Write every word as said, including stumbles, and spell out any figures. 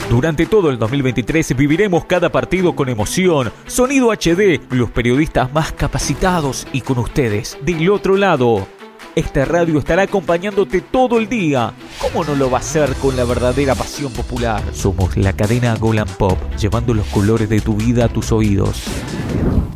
Durante todo el dos mil veintitrés viviremos cada partido con emoción, sonido H D, los periodistas más capacitados y con ustedes del otro lado. Esta radio estará acompañándote todo el día. ¿Cómo no lo va a hacer con la verdadera pasión popular? Somos la cadena Golan Pop, llevando los colores de tu vida a tus oídos.